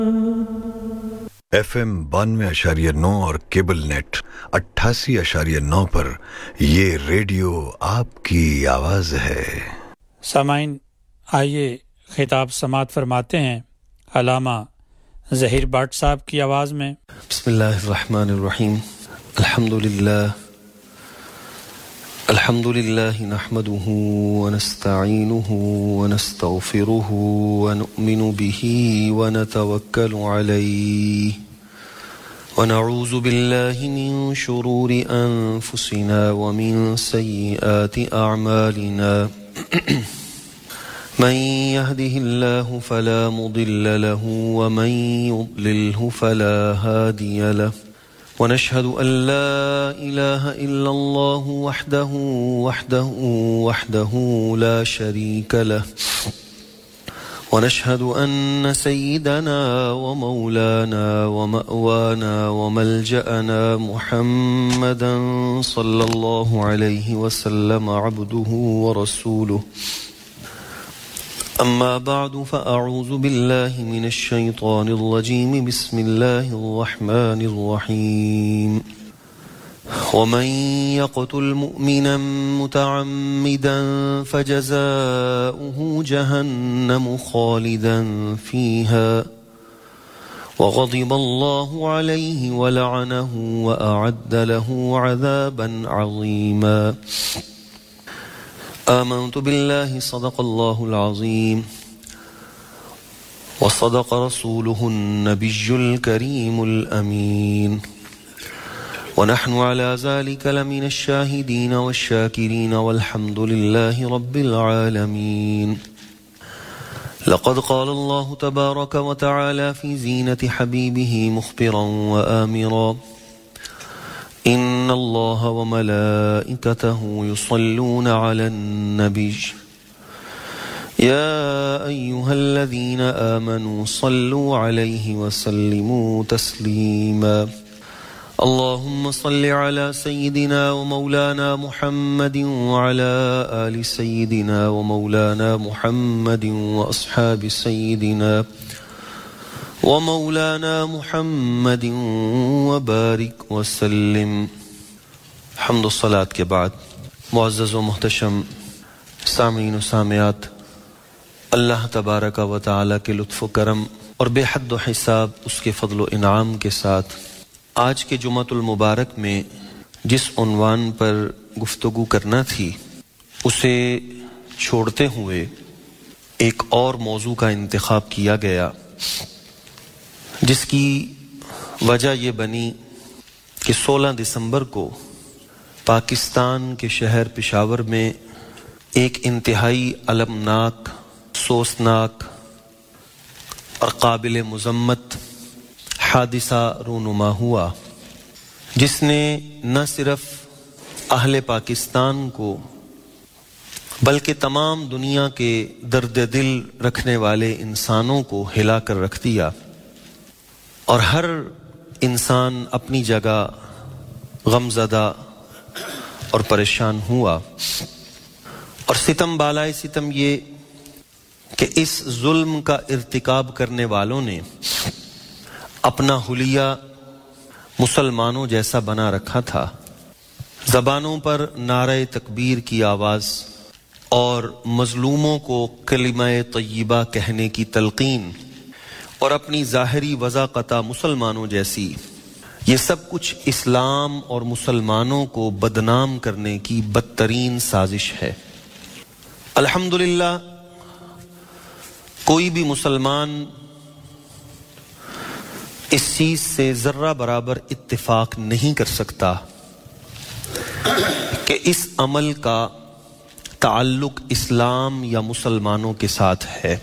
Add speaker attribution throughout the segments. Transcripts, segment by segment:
Speaker 1: FM 92.9 اور cable net 88.9 پر یہ radio آپ کی آواز ہے۔
Speaker 2: سامعین، آئیے خطاب سماعت فرماتے ہیں علامہ ظہیر بٹ صاحب کی آواز میں۔
Speaker 3: بسم اللہ الرحمن الرحیم۔ الحمد للہ نحمده ونستعینه ونستغفره ونؤمن به ونتوکل علیہ ونعوذ باللہ من شرور انفسنا ومن سیئات اعمالنا من يهده الله فلا مضل له ومن يضلله فلا هادي له ونشهد أن لا إله إلا الله وحده لا شريك له ونشهد أن سيدنا ومولانا ومأوانا وملجأنا محمدا صلى الله عليه وسلم عبده ورسوله أما بعد فأعوذ بالله من الشيطان الرجيم بسم الله الرحمن الرحيم ومن يقتل مؤمنا متعمدا فجزاؤه جهنم خالدا فيها وغضب الله عليه ولعنه وأعد له عذابا عظيما آمنت بالله صدق الله العظيم وصدق رسوله النبي الكريم الأمين ونحن على ذلك لمن الشاهدين والشاكرين والحمد لله رب العالمين لقد قال الله تبارك وتعالى في زينة حبيبه مخبرا وآمرا إن الله وملائكته يصلون على النبي يا أيها الذين آمنوا صلوا عليه وسلموا تسليما اللهم صل على سيدنا ومولانا محمد وعلى آل سيدنا ومولانا محمد وأصحاب سيدنا ومولانا محمد وبارک وسلم۔ حمد و صلات کے بعد معزز و محتشم سامعین و سامعات، اللہ تبارک و تعالی کے لطف و کرم اور بے حد و حساب اس کے فضل و انعام کے ساتھ آج کے جمعۃ المبارک میں جس عنوان پر گفتگو کرنا تھی اسے چھوڑتے ہوئے ایک اور موضوع کا انتخاب کیا گیا، جس کی وجہ یہ بنی کہ 16 دسمبر کو پاکستان کے شہر پشاور میں ایک انتہائی المناک، افسوسناک اور قابل مذمت حادثہ رونما ہوا، جس نے نہ صرف اہل پاکستان کو بلکہ تمام دنیا کے درد دل رکھنے والے انسانوں کو ہلا کر رکھ دیا، اور ہر انسان اپنی جگہ غمزدہ اور پریشان ہوا۔ اور ستم بالائے ستم یہ کہ اس ظلم کا ارتکاب کرنے والوں نے اپنا حلیہ مسلمانوں جیسا بنا رکھا تھا، زبانوں پر نعرہ تکبیر کی آواز اور مظلوموں کو کلمہ طیبہ کہنے کی تلقین اور اپنی ظاہری وضاقتہ مسلمانوں جیسی، یہ سب کچھ اسلام اور مسلمانوں کو بدنام کرنے کی بدترین سازش ہے۔ الحمدللہ کوئی بھی مسلمان اس چیز سے ذرہ برابر اتفاق نہیں کر سکتا کہ اس عمل کا تعلق اسلام یا مسلمانوں کے ساتھ ہے۔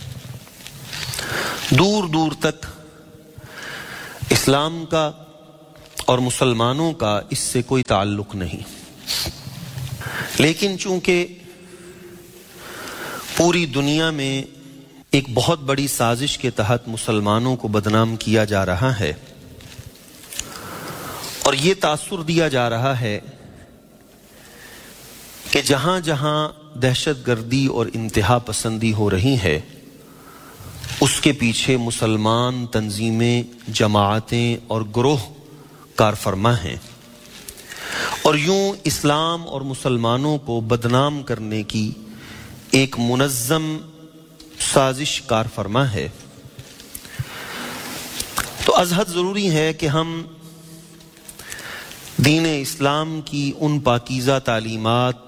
Speaker 3: دور دور تک اسلام کا اور مسلمانوں کا اس سے کوئی تعلق نہیں، لیکن چونکہ پوری دنیا میں ایک بہت بڑی سازش کے تحت مسلمانوں کو بدنام کیا جا رہا ہے اور یہ تاثر دیا جا رہا ہے کہ جہاں جہاں دہشت گردی اور انتہا پسندی ہو رہی ہے اس کے پیچھے مسلمان تنظیمیں، جماعتیں اور گروہ کار فرما ہیں، اور یوں اسلام اور مسلمانوں کو بدنام کرنے کی ایک منظم سازش کار فرما ہے۔ تو از حد ضروری ہے کہ ہم دین اسلام کی ان پاکیزہ تعلیمات،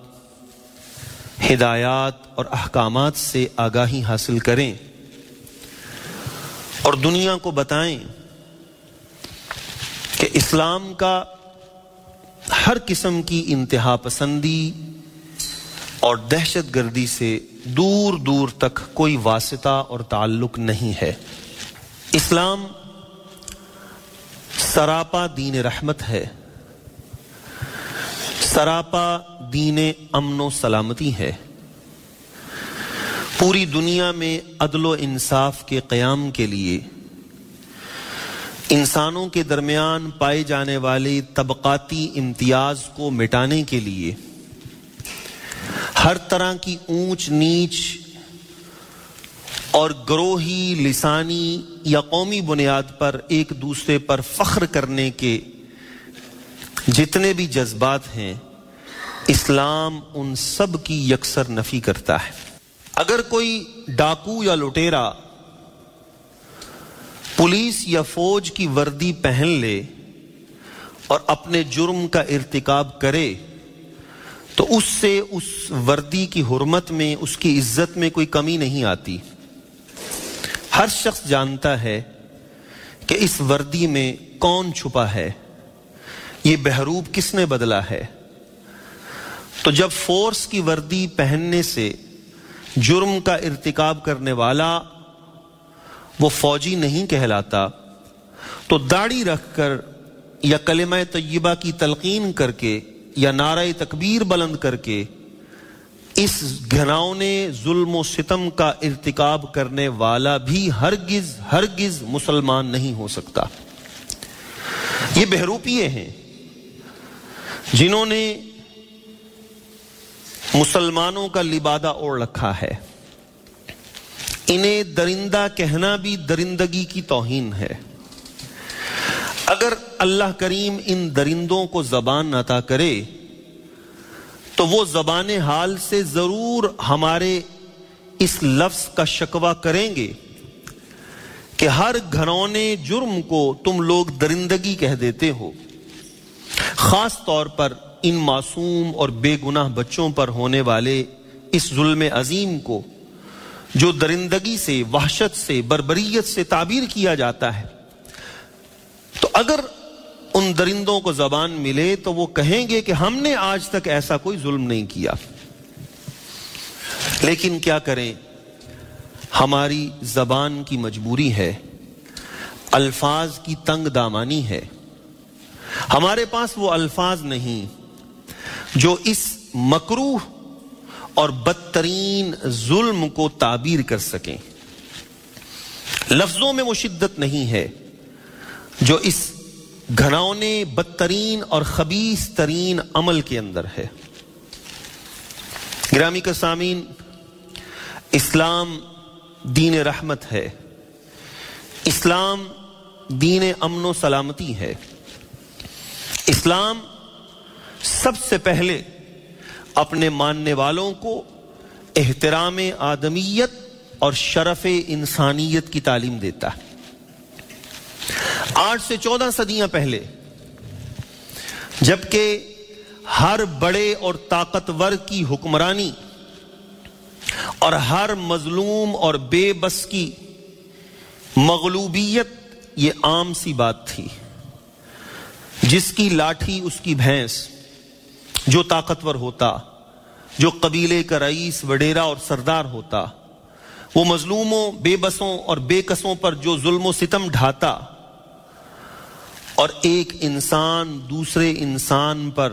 Speaker 3: ہدایات اور احکامات سے آگاہی حاصل کریں اور دنیا کو بتائیں کہ اسلام کا ہر قسم کی انتہا پسندی اور دہشت گردی سے دور دور تک کوئی واسطہ اور تعلق نہیں ہے۔ اسلام سراپا دین رحمت ہے، سراپا دین امن و سلامتی ہے۔ پوری دنیا میں عدل و انصاف کے قیام کے لیے، انسانوں کے درمیان پائے جانے والے طبقاتی امتیاز کو مٹانے کے لیے، ہر طرح کی اونچ نیچ اور گروہی، لسانی یا قومی بنیاد پر ایک دوسرے پر فخر کرنے کے جتنے بھی جذبات ہیں، اسلام ان سب کی یکسر نفی کرتا ہے۔ اگر کوئی ڈاکو یا لٹیرا پولیس یا فوج کی وردی پہن لے اور اپنے جرم کا ارتکاب کرے تو اس سے اس وردی کی حرمت میں، اس کی عزت میں کوئی کمی نہیں آتی۔ ہر شخص جانتا ہے کہ اس وردی میں کون چھپا ہے، یہ بہروپ کس نے بدلا ہے۔ تو جب فورس کی وردی پہننے سے جرم کا ارتکاب کرنے والا وہ فوجی نہیں کہلاتا، تو داڑھی رکھ کر یا کلمہ طیبہ کی تلقین کر کے یا نعرہ تکبیر بلند کر کے اس گھناؤنے ظلم و ستم کا ارتکاب کرنے والا بھی ہرگز ہرگز مسلمان نہیں ہو سکتا۔ یہ بہروپیے ہیں جنہوں نے مسلمانوں کا لبادہ اوڑھ رکھا ہے۔ انہیں درندہ کہنا بھی درندگی کی توہین ہے۔ اگر اللہ کریم ان درندوں کو زبان عطا کرے تو وہ زبان حال سے ضرور ہمارے اس لفظ کا شکوہ کریں گے کہ ہر گھنونے جرم کو تم لوگ درندگی کہہ دیتے ہو۔ خاص طور پر ان معصوم اور بے گناہ بچوں پر ہونے والے اس ظلم عظیم کو جو درندگی سے، وحشت سے، بربریت سے تعبیر کیا جاتا ہے، تو اگر ان درندوں کو زبان ملے تو وہ کہیں گے کہ ہم نے آج تک ایسا کوئی ظلم نہیں کیا۔ لیکن کیا کریں، ہماری زبان کی مجبوری ہے، الفاظ کی تنگ دامانی ہے۔ ہمارے پاس وہ الفاظ نہیں جو اس مکروہ اور بدترین ظلم کو تعبیر کر سکیں۔ لفظوں میں وہ شدت نہیں ہے جو اس گھناؤنے، بدترین اور خبیث ترین عمل کے اندر ہے۔ گرامی کے سامعین، اسلام دین رحمت ہے، اسلام دین امن و سلامتی ہے۔ اسلام سب سے پہلے اپنے ماننے والوں کو احترام آدمیت اور شرف انسانیت کی تعلیم دیتا ہے۔ 8 سے 14 صدیاں پہلے جبکہ ہر بڑے اور طاقتور کی حکمرانی اور ہر مظلوم اور بے بس کی مغلوبیت یہ عام سی بات تھی، جس کی لاٹھی اس کی بھینس، جو طاقتور ہوتا، جو قبیلے کا رئیس، وڈیرا اور سردار ہوتا، وہ مظلوموں، بے بسوں اور بے کسوں پر جو ظلم و ستم ڈھاتا، اور ایک انسان دوسرے انسان پر